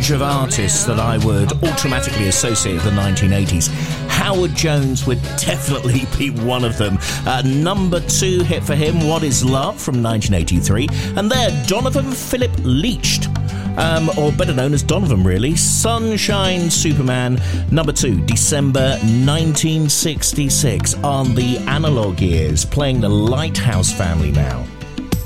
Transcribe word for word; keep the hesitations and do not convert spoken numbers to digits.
range of artists that I would automatically associate with the nineteen eighties. Howard Jones would definitely be one of them. Uh, number two hit for him, What Is Love, from nineteen eighty-three. And there, Donovan Philip Leached, um, or better known as Donovan, really. Sunshine Superman, number two, December nineteen sixty-six, on the Analog Years, playing the Lighthouse Family now.